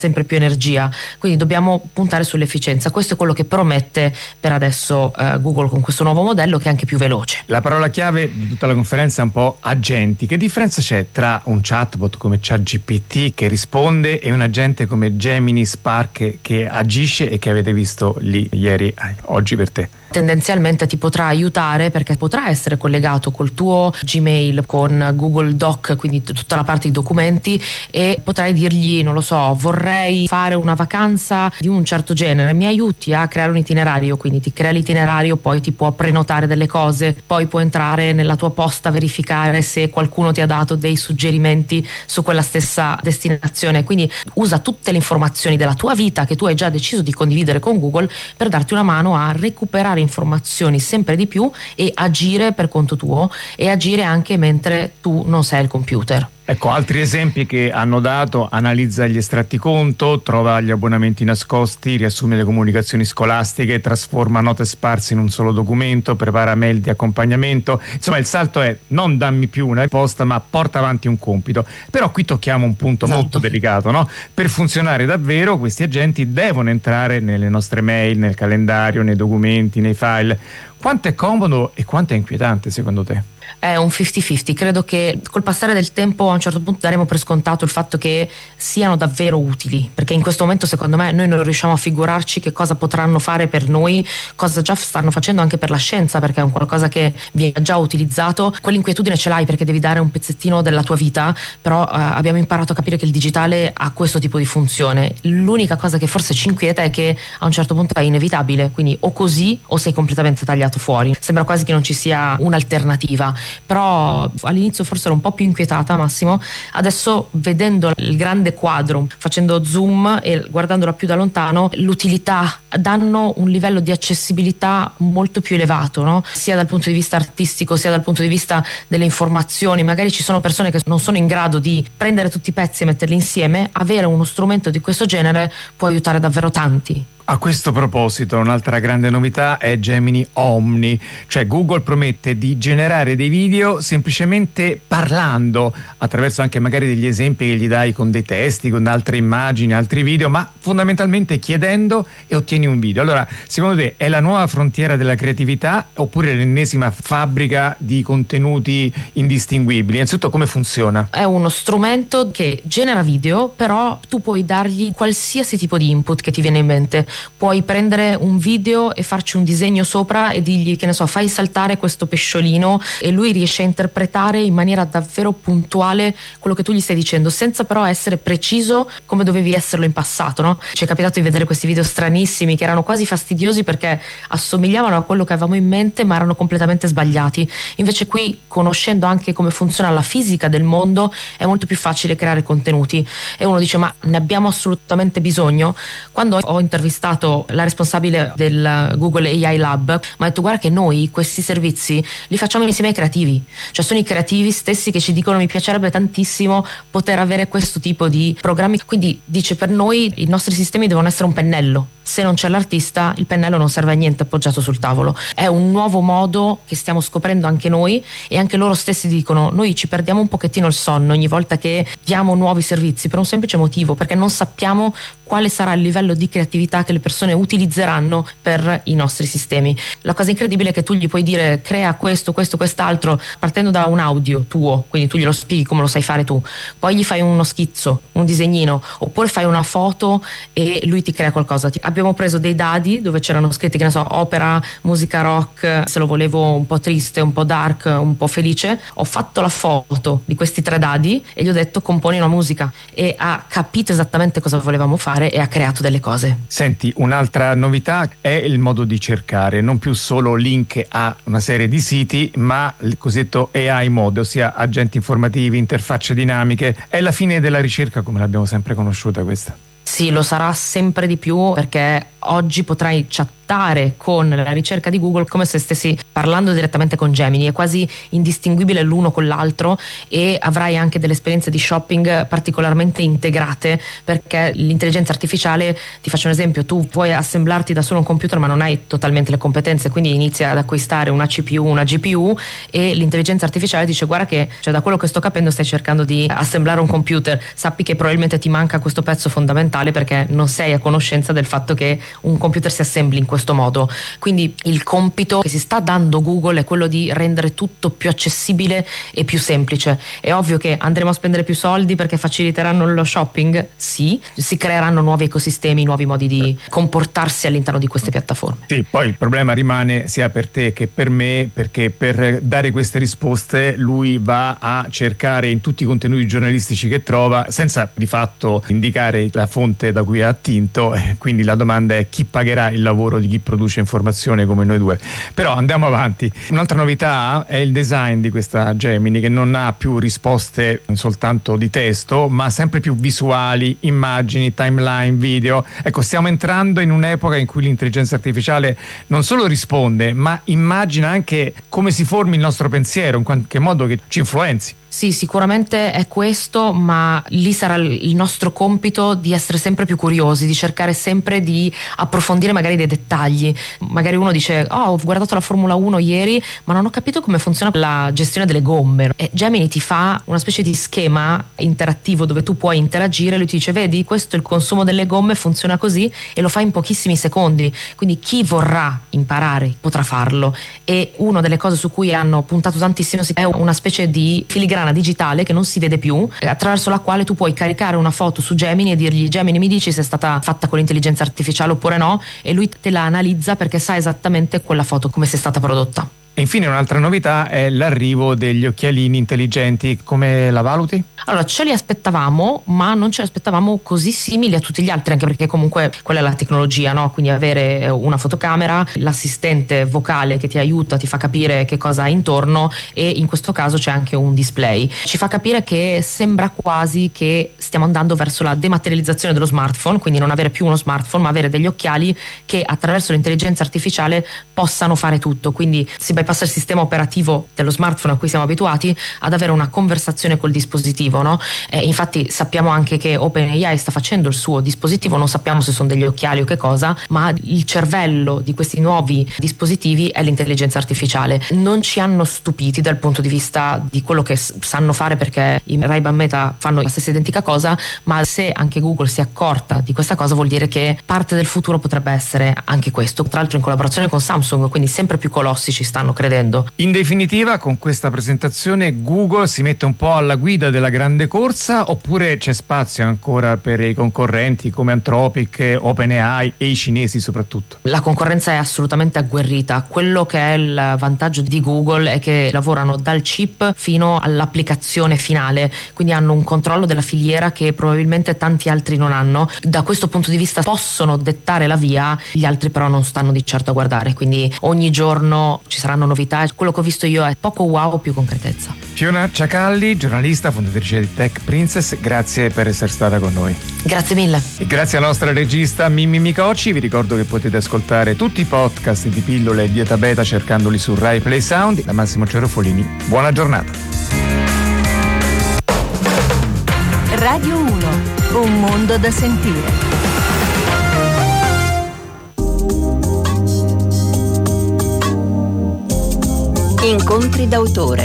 sempre più energia, quindi dobbiamo puntare sull'efficienza. Questo è quello che promette per adesso Google con questo nuovo modello, che è anche più veloce. La parola chiave di tutta la conferenza è un po' agenti. Che differenza c'è tra un chatbot come ChatGPT che risponde e un agente come Gemini Spark che agisce e che avete visto lì ieri, oggi per te? Tendenzialmente ti potrà aiutare perché potrà essere collegato col tuo Gmail, con Google Doc, quindi tutta la parte di documenti, e potrai dirgli, non lo so, vorrei fare una vacanza di un certo genere, mi aiuti a creare un itinerario, quindi ti crea l'itinerario, poi ti può prenotare delle cose, poi può entrare nella tua posta, verificare se qualcuno ti ha dato dei suggerimenti su quella stessa destinazione, quindi usa tutte le informazioni della tua vita che tu hai già deciso di condividere con Google per darti una mano a recuperare informazioni sempre di più e agire per conto tuo, e agire anche mentre tu non sei al computer. Ecco, altri esempi che hanno dato: analizza gli estratti conto, trova gli abbonamenti nascosti, riassume le comunicazioni scolastiche, trasforma note sparse in un solo documento, prepara mail di accompagnamento. Insomma, il salto è non dammi più una risposta, ma porta avanti un compito. Però qui tocchiamo un punto molto delicato, no? Per funzionare davvero questi agenti devono entrare nelle nostre mail, nel calendario, nei documenti, nei file. Quanto è comodo e quanto è inquietante secondo te? È un 50-50, credo che col passare del tempo a un certo punto daremo per scontato il fatto che siano davvero utili, perché in questo momento secondo me noi non riusciamo a figurarci che cosa potranno fare per noi, cosa già stanno facendo anche per la scienza, perché è un qualcosa che viene già utilizzato. Quell'inquietudine ce l'hai perché devi dare un pezzettino della tua vita, però abbiamo imparato a capire che il digitale ha questo tipo di funzione. L'unica cosa che forse ci inquieta è che a un certo punto è inevitabile, quindi o così o sei completamente tagliato fuori. Sembra quasi che non ci sia un'alternativa, però all'inizio forse ero un po' più inquietata, Massimo. Adesso, vedendo il grande quadro, facendo zoom e guardandola più da lontano, l'utilità, danno un livello di accessibilità molto più elevato, no? Sia dal punto di vista artistico sia dal punto di vista delle informazioni. Magari ci sono persone che non sono in grado di prendere tutti i pezzi e metterli insieme. Avere uno strumento di questo genere può aiutare davvero tanti. A questo proposito, un'altra grande novità è Gemini Omni, cioè Google promette di generare dei video semplicemente parlando, attraverso anche magari degli esempi che gli dai con dei testi, con altre immagini, altri video, ma fondamentalmente chiedendo e ottieni un video. Allora, secondo te è la nuova frontiera della creatività oppure l'ennesima fabbrica di contenuti indistinguibili? Innanzitutto, come funziona? È uno strumento che genera video, però tu puoi dargli qualsiasi tipo di input che ti viene in mente. Puoi prendere un video e farci un disegno sopra e dirgli, che ne so, fai saltare questo pesciolino, e lui riesce a interpretare in maniera davvero puntuale quello che tu gli stai dicendo, senza però essere preciso come dovevi esserlo in passato, no? Ci è capitato di vedere questi video stranissimi che erano quasi fastidiosi perché assomigliavano a quello che avevamo in mente ma erano completamente sbagliati. Invece qui, conoscendo anche come funziona la fisica del mondo, è molto più facile creare contenuti, e uno dice: ma ne abbiamo assolutamente bisogno? Quando ho intervistato la responsabile del Google AI Lab, mi ha detto: guarda che noi questi servizi li facciamo insieme ai creativi, cioè sono i creativi stessi che ci dicono mi piacerebbe tantissimo poter avere questo tipo di programmi. Quindi dice: per noi i nostri sistemi devono essere un pennello, se non c'è l'artista il pennello non serve a niente appoggiato sul tavolo. È un nuovo modo che stiamo scoprendo anche noi, e anche loro stessi dicono: noi ci perdiamo un pochettino il sonno ogni volta che diamo nuovi servizi, per un semplice motivo, perché non sappiamo quale sarà il livello di creatività che le persone utilizzeranno per i nostri sistemi. La cosa incredibile è che tu gli puoi dire: crea questo, quest'altro, partendo da un audio tuo, quindi tu glielo spieghi come lo sai fare tu, poi gli fai uno schizzo, un disegnino, oppure fai una foto e lui ti crea qualcosa. Abbiamo preso dei dadi dove c'erano scritti, che ne so, opera, musica rock, se lo volevo un po' triste, un po' dark, un po' felice, ho fatto la foto di questi 3 dadi e gli ho detto: componi una musica, e ha capito esattamente cosa volevamo fare e ha creato delle cose. Senti, un'altra novità è il modo di cercare, non più solo link a una serie di siti, ma il cosiddetto AI mode, ossia agenti informativi, interfacce dinamiche. È la fine della ricerca come l'abbiamo sempre conosciuta questa? Sì, lo sarà sempre di più, perché oggi potrai chattare ascoltare con la ricerca di Google come se stessi parlando direttamente con Gemini. È quasi indistinguibile l'uno con l'altro e avrai anche delle esperienze di shopping particolarmente integrate, perché l'intelligenza artificiale, ti faccio un esempio, tu puoi assemblarti da solo un computer ma non hai totalmente le competenze, quindi inizi ad acquistare una CPU, una GPU e l'intelligenza artificiale dice: guarda che, cioè, da quello che sto capendo stai cercando di assemblare un computer, sappi che probabilmente ti manca questo pezzo fondamentale perché non sei a conoscenza del fatto che un computer si assembli in questo modo. Quindi il compito che si sta dando Google è quello di rendere tutto più accessibile e più semplice. È ovvio che andremo a spendere più soldi perché faciliteranno lo shopping, sì, si creeranno nuovi ecosistemi, nuovi modi di comportarsi all'interno di queste piattaforme. Sì, poi il problema rimane sia per te che per me, perché per dare queste risposte lui va a cercare in tutti i contenuti giornalistici che trova, senza di fatto indicare la fonte da cui ha attinto, quindi la domanda è: chi pagherà il lavoro di chi produce informazione come noi due? Però andiamo avanti. Un'altra novità è il design di questa Gemini, che non ha più risposte soltanto di testo, ma sempre più visuali, immagini, timeline, video. Ecco, stiamo entrando in un'epoca in cui l'intelligenza artificiale non solo risponde, ma immagina anche come si formi il nostro pensiero, in qualche modo che ci influenzi. Sì, sicuramente è questo, ma lì sarà il nostro compito di essere sempre più curiosi, di cercare sempre di approfondire magari dei dettagli. Magari uno dice: oh, ho guardato la Formula 1 ieri, ma non ho capito come funziona la gestione delle gomme. E Gemini ti fa una specie di schema interattivo dove tu puoi interagire, lui ti dice: vedi, questo è il consumo delle gomme, funziona così, e lo fa in pochissimi secondi. Quindi chi vorrà imparare potrà farlo. E una delle cose su cui hanno puntato tantissimo è una specie di filigrana digitale che non si vede più, attraverso la quale tu puoi caricare una foto su Gemini e dirgli: Gemini, mi dici se è stata fatta con l'intelligenza artificiale oppure no, e lui te la analizza perché sa esattamente quella foto come sia stata prodotta. E infine un'altra novità è l'arrivo degli occhialini intelligenti. Come la valuti? Allora, ce li aspettavamo, ma non ce li aspettavamo così simili a tutti gli altri, anche perché comunque quella è la tecnologia, no? Quindi avere una fotocamera, l'assistente vocale che ti aiuta, ti fa capire che cosa hai intorno, e in questo caso c'è anche un display. Ci fa capire che sembra quasi che stiamo andando verso la dematerializzazione dello smartphone, quindi non avere più uno smartphone, ma avere degli occhiali che attraverso l'intelligenza artificiale possano fare tutto. Quindi si bypassa il sistema operativo dello smartphone a cui siamo abituati ad avere una conversazione col dispositivo, no? Infatti sappiamo anche che OpenAI sta facendo il suo dispositivo, non sappiamo se sono degli occhiali o che cosa, ma il cervello di questi nuovi dispositivi è l'intelligenza artificiale. Non ci hanno stupiti dal punto di vista di quello che sanno fare, perché i Ray-Ban Meta fanno la stessa identica cosa, ma se anche Google si è accorta di questa cosa vuol dire che parte del futuro potrebbe essere anche questo, tra l'altro in collaborazione con Samsung, quindi sempre più colossi ci stanno credendo. In definitiva, con questa presentazione Google si mette un po' alla guida della grande corsa, oppure c'è spazio ancora per i concorrenti come Anthropic, OpenAI e i cinesi soprattutto? La concorrenza è assolutamente agguerrita. Quello che è il vantaggio di Google è che lavorano dal chip fino all'applicazione finale, quindi hanno un controllo della filiera che probabilmente tanti altri non hanno. Da questo punto di vista possono dettare la via, gli altri però non stanno di certo a guardare, quindi ogni giorno ci saranno novità. Quello che ho visto io è poco wow, più concretezza. Fiona Ciacalli, giornalista, fondatrice di Tech Princess, grazie per essere stata con noi. Grazie mille. E grazie alla nostra regista Mimmi Micocci. Vi ricordo che potete ascoltare tutti i podcast di Pillole e Dieta Beta cercandoli su Rai Play Sound. Da Massimo Cerofolini, buona giornata. Radio 1, un mondo da sentire. Incontri d'autore.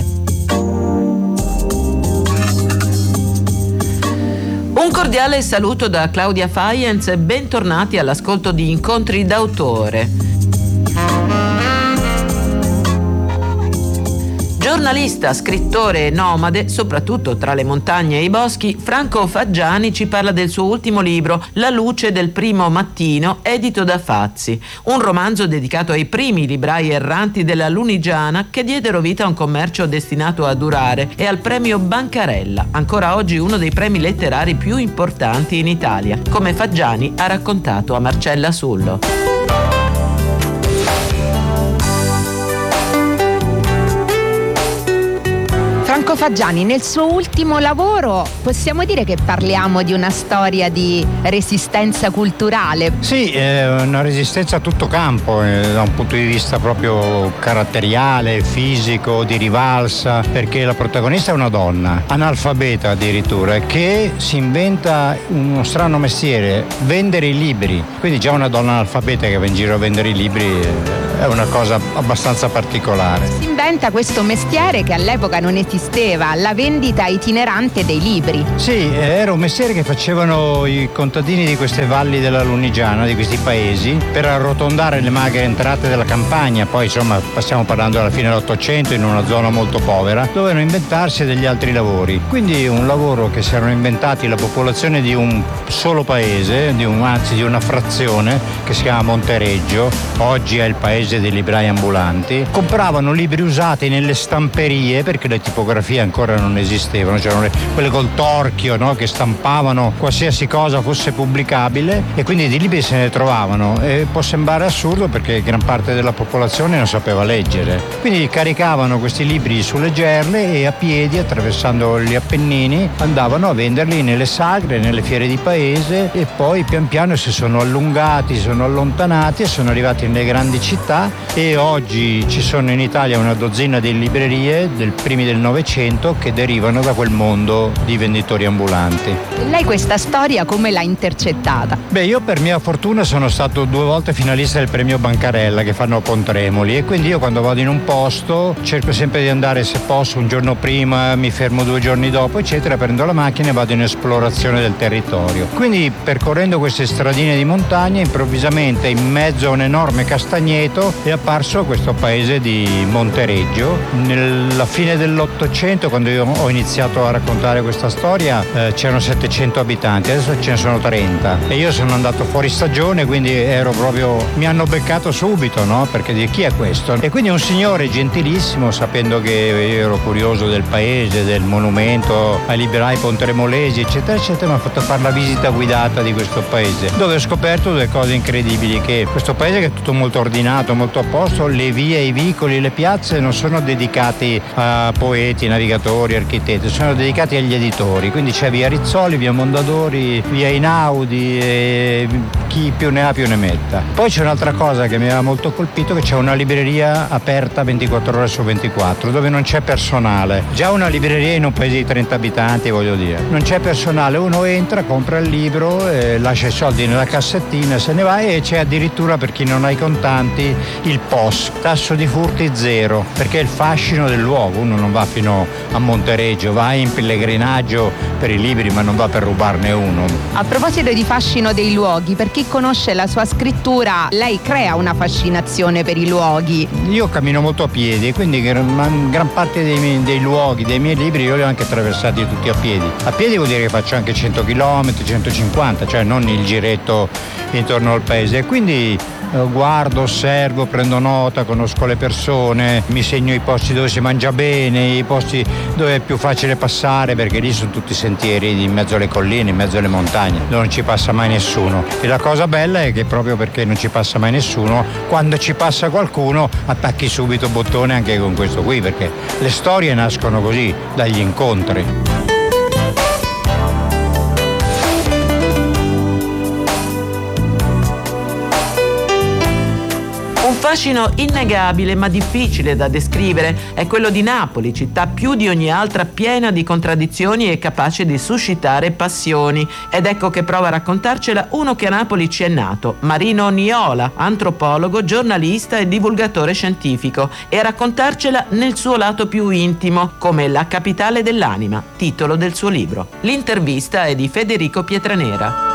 Un cordiale saluto da Claudia Faienz e bentornati all'ascolto di Incontri d'autore. Giornalista, scrittore e nomade, soprattutto tra le montagne e i boschi, Franco Faggiani ci parla del suo ultimo libro, La luce del primo mattino, edito da Fazzi, un romanzo dedicato ai primi librai erranti della Lunigiana che diedero vita a un commercio destinato a durare, e al premio Bancarella, ancora oggi uno dei premi letterari più importanti in Italia, come Faggiani ha raccontato a Marcella Sullo. Franco Faggiani, nel suo ultimo lavoro possiamo dire che parliamo di una storia di resistenza culturale? Sì, è una resistenza a tutto campo, da un punto di vista proprio caratteriale, fisico, di rivalsa, perché la protagonista è una donna, analfabeta addirittura, che si inventa uno strano mestiere, vendere i libri. Quindi già una donna analfabeta che va in giro a vendere i libri è una cosa abbastanza particolare. Si inventa questo mestiere che all'epoca non esisteva, la vendita itinerante dei libri. Sì, era un mestiere che facevano i contadini di queste valli della Lunigiana, di questi paesi, per arrotondare le magre entrate della campagna. Poi insomma stiamo parlando alla fine dell'Ottocento, in una zona molto povera, dovevano inventarsi degli altri lavori. Quindi un lavoro che si erano inventati la popolazione di un solo paese, anzi di una frazione che si chiama Montereggio, oggi è il paese dei librai ambulanti. Compravano libri usati nelle stamperie, perché le tipografie ancora non esistevano, c'erano quelle col torchio, no? Che stampavano qualsiasi cosa fosse pubblicabile, e quindi di libri se ne trovavano. E può sembrare assurdo perché gran parte della popolazione non sapeva leggere, quindi caricavano questi libri sulle gerle e a piedi, attraversando gli Appennini, andavano a venderli nelle sagre, nelle fiere di paese, e poi pian piano si sono allungati, si sono allontanati e sono arrivati nelle grandi città, e oggi ci sono in Italia una dozzina di librerie del primi del Novecento che derivano da quel mondo di venditori ambulanti. Lei questa storia come l'ha intercettata? Beh, io per mia fortuna sono stato 2 volte finalista del premio Bancarella che fanno a Pontremoli, e quindi io quando vado in un posto cerco sempre di andare, se posso, un giorno prima, mi fermo 2 giorni dopo, eccetera, prendo la macchina e vado in esplorazione del territorio. Quindi percorrendo queste stradine di montagna, improvvisamente in mezzo a un enorme castagneto è apparso questo paese di Montereggio. Nella fine dell'Ottocento, quando io ho iniziato a raccontare questa storia, c'erano 700 abitanti, adesso ce ne sono 30, e io sono andato fuori stagione, quindi mi hanno beccato subito, no? Perché di chi è questo? E quindi un signore gentilissimo, sapendo che io ero curioso del paese, del monumento ai librai pontremolesi, eccetera eccetera, mi ha fatto fare la visita guidata di questo paese, dove ho scoperto 2 cose incredibili: che questo paese, che è tutto molto ordinato, molto a posto, le vie, i vicoli, le piazze non sono dedicati a poeti, navigatori, architetti, sono dedicati agli editori. Quindi c'è via Rizzoli, via Mondadori, via Einaudi, e chi più ne ha più ne metta. Poi c'è un'altra cosa che mi aveva molto colpito, che c'è una libreria aperta 24 ore su 24, dove non c'è personale. Già una libreria in un paese di 30 abitanti, voglio dire, non c'è personale, uno entra, compra il libro, lascia i soldi nella cassettina, se ne va, e c'è addirittura, per chi non ha i contanti, il POS, tasso di furti 0, perché è il fascino del luogo. Uno non va fino a Montereggio, va in pellegrinaggio per i libri, ma non va per rubarne uno. A proposito di fascino dei luoghi, per chi conosce la sua scrittura, lei crea una fascinazione per i luoghi. Io cammino molto a piedi, quindi gran parte dei luoghi, dei miei libri, io li ho anche attraversati tutti a piedi. A piedi vuol dire che faccio anche 100 km, 150, cioè non il giretto intorno al paese. E quindi guardo, osservo, prendo nota, conosco le persone, mi segno i posti dove si mangia bene, i posti dove è più facile passare, perché lì sono tutti sentieri in mezzo alle colline, in mezzo alle montagne, dove non ci passa mai nessuno. E la cosa bella è che proprio perché non ci passa mai nessuno, quando ci passa qualcuno attacchi subito bottone anche con questo qui, perché le storie nascono così, dagli incontri. Un fascino innegabile ma difficile da descrivere è quello di Napoli, città più di ogni altra piena di contraddizioni e capace di suscitare passioni. Ed ecco che prova a raccontarcela uno che a Napoli ci è nato, Marino Niola, antropologo, giornalista e divulgatore scientifico, e a raccontarcela nel suo lato più intimo, come La capitale dell'anima, titolo del suo libro. L'intervista è di Federico Pietranera.